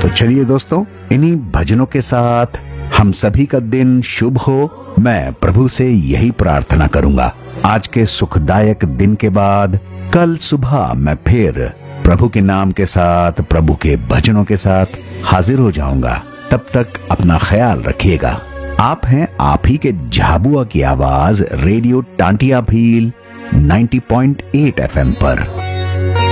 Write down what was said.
तो चलिए दोस्तों, इन्हीं भजनों के साथ हम सभी का दिन शुभ हो, मैं प्रभु से यही प्रार्थना करूंगा। आज के सुखदायक दिन के बाद कल सुबह मैं फिर प्रभु के नाम के साथ, प्रभु के भजनों के साथ हाजिर हो जाऊंगा। तब तक अपना ख्याल रखिएगा। आप हैं आप ही के झाबुआ की आवाज रेडियो टांटिया भील 90.8 FM पर।